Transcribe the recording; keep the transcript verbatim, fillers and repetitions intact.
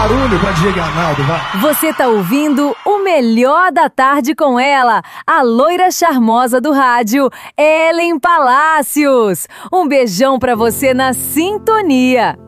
barulho pra Diego Arnaldo, vai. Você tá ouvindo o melhor da tarde com ela, a loira charmosa do rádio, Ellen Palácios. Um beijão pra você na sintonia.